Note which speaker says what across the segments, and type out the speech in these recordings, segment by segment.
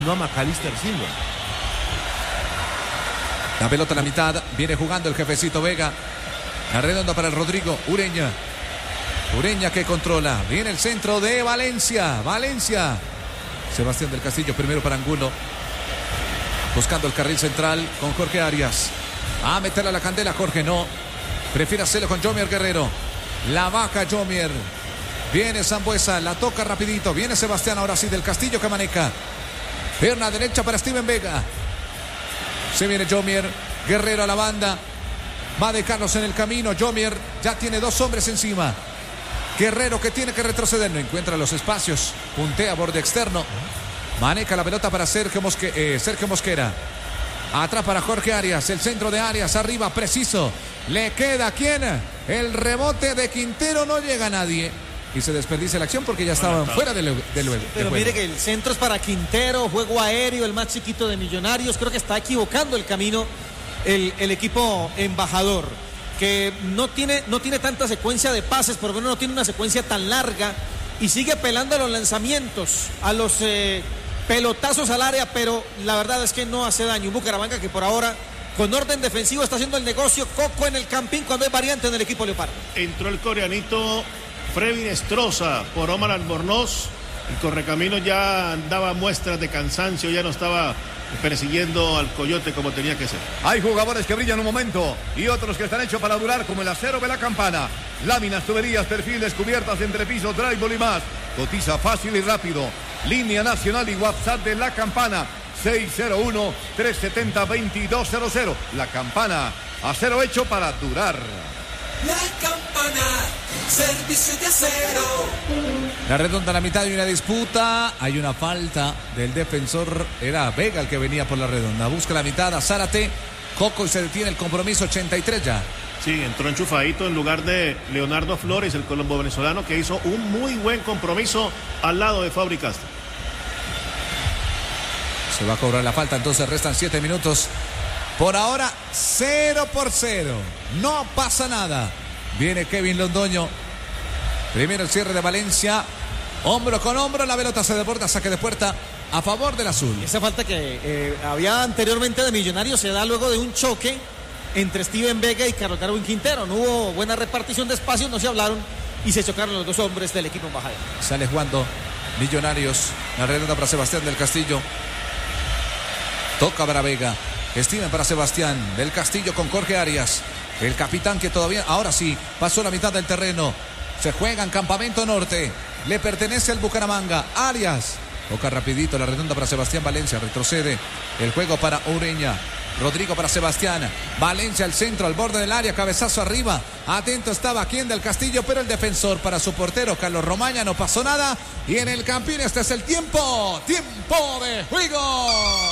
Speaker 1: No a Macalister Silva.
Speaker 2: La pelota a la mitad. Viene jugando el jefecito Vega. La redonda para el Rodrigo. Ureña. Ureña que controla. Viene el centro de Valencia. Valencia. Sebastián del Castillo primero para Angulo. Buscando el carril central con Jorge Arias. A meterle a la candela Jorge. No. Prefiere hacerlo con Jomier Guerrero. La baja Jomier. Viene Sambuesa. La toca rapidito. Viene Sebastián ahora sí del Castillo que maneja. Pierna derecha para Steven Vega. Se viene Jomier. Guerrero a la banda. Va de Carlos en el camino. Jomier ya tiene dos hombres encima. Guerrero que tiene que retroceder. No encuentra los espacios. Puntea borde externo. Maneja la pelota para Sergio Mosquera. Atrás para Jorge Arias. El centro de Arias. Arriba preciso. Le queda ¿quién? El rebote de Quintero. No llega a nadie. Y se desperdicia la acción porque ya estaban fuera del
Speaker 3: pero
Speaker 2: juego.
Speaker 3: Mire que el centro es para Quintero, juego aéreo, el más chiquito de Millonarios. Creo que está equivocando el camino el equipo embajador, que no tiene tanta secuencia de pases, por lo menos no tiene una secuencia tan larga y sigue pelando a los lanzamientos, a los pelotazos al área, pero la verdad es que no hace daño. Un Bucaramanga que por ahora, con orden defensivo, está haciendo el negocio coco en el campín cuando hay variante en el equipo leopardo.
Speaker 1: Entró el coreanito Frevin Estroza por Omar Albornoz. El correcamino ya daba muestras de cansancio, ya no estaba persiguiendo al coyote como tenía que ser.
Speaker 4: Hay jugadores que brillan un momento y otros que están hechos para durar, como el acero de la campana. Láminas, tuberías, perfiles, cubiertas, entrepisos, drywall y más. Cotiza fácil y rápido. Línea nacional y WhatsApp de la campana 601-370-2200. La campana, acero hecho para durar.
Speaker 5: La campana, servicio de acero.
Speaker 2: La redonda a la mitad y una disputa. Hay una falta del defensor. Era Vega el que venía por la redonda. Busca la mitad a Zárate. Coco y se detiene el compromiso. 83 ya.
Speaker 1: Sí, entró enchufadito en lugar de Leonardo Flores, el colombo venezolano, que hizo un muy buen compromiso al lado de Fabri Castro.
Speaker 2: Se va a cobrar la falta, entonces restan 7 minutos. Por ahora 0-0. No pasa nada. Viene Kevin Londoño. Primero el cierre de Valencia. Hombro con hombro. La pelota se desborda. Saque de puerta a favor del azul.
Speaker 3: Esa falta que había anteriormente de Millonarios se da luego de un choque entre Steven Vega y Carlos Darwin Quintero. No hubo buena repartición de espacios, no se hablaron y se chocaron los dos hombres del equipo embajador.
Speaker 2: Sale jugando Millonarios. La redonda para Sebastián del Castillo. Toca para Vega. Steven para Sebastián del Castillo con Jorge Arias. El capitán que todavía, ahora sí, pasó la mitad del terreno. Se juega en Campamento Norte. Le pertenece al Bucaramanga. Arias. Toca rapidito la redonda para Sebastián Valencia. Retrocede el juego para Ureña. Rodrigo para Sebastián. Valencia al centro, al borde del área. Cabezazo arriba. Atento estaba quien del Castillo, pero el defensor para su portero, Carlos Romaña. No pasó nada. Y en el Campín este es el tiempo. Tiempo de juego.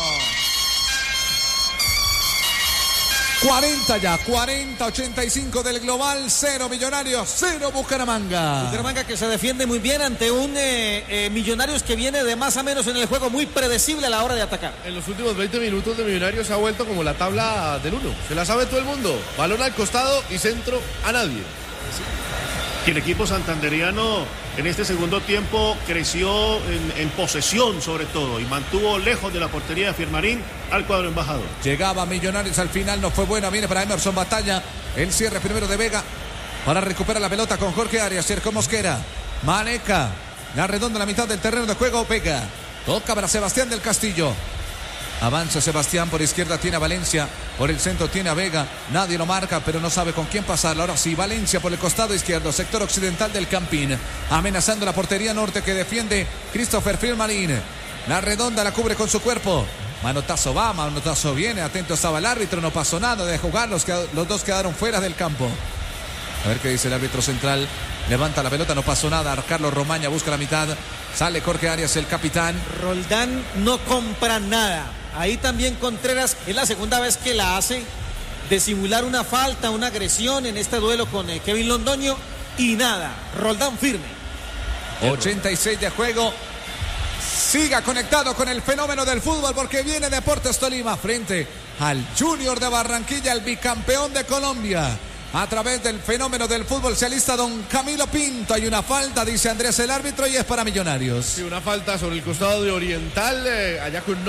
Speaker 2: 40 ya, 40-85 del global, 0 Millonarios, 0 Bucaramanga.
Speaker 3: Bucaramanga que se defiende muy bien ante un Millonarios que viene de más a menos en el juego, muy predecible a la hora de atacar.
Speaker 6: En los últimos 20 minutos de Millonarios se ha vuelto como la tabla del 1. Se la sabe todo el mundo. Balón al costado y centro a nadie.
Speaker 1: Y el equipo santanderiano en este segundo tiempo creció en posesión sobre todo y mantuvo lejos de la portería de Firmarín al cuadro embajador.
Speaker 2: Llegaba Millonarios al final, no fue buena, viene para Emerson Batalla, el cierre primero de Vega para recuperar la pelota con Jorge Arias, Sergio Mosquera, maneja la redonda a la mitad del terreno de juego, Vega, toca para Sebastián del Castillo. Avanza Sebastián, por izquierda tiene a Valencia, por el centro tiene a Vega, nadie lo marca, pero no sabe con quién pasarla. Ahora sí, Valencia por el costado izquierdo, sector occidental del Campín, amenazando la portería norte que defiende Christopher Firmarín. La redonda la cubre con su cuerpo. Manotazo va, manotazo viene, atento estaba el árbitro, no pasó nada de jugar, los dos quedaron fuera del campo. A ver qué dice el árbitro central. Levanta la pelota, no pasó nada. Carlos Romaña busca la mitad. Sale Jorge Arias, el capitán.
Speaker 3: Roldán no compra nada. Ahí también Contreras, es la segunda vez que la hace, de simular una falta, una agresión en este duelo con Kevin Londoño. Y nada, Roldán firme.
Speaker 2: 86 de juego. Siga conectado con el fenómeno del fútbol porque viene Deportes Tolima frente al Junior de Barranquilla, el bicampeón de Colombia. a través del fenómeno del fútbol. Se alista don Camilo Pinto. Hay una falta, dice Andrés el árbitro, y es para Millonarios.
Speaker 6: Sí, una falta sobre el costado de Oriental, allá con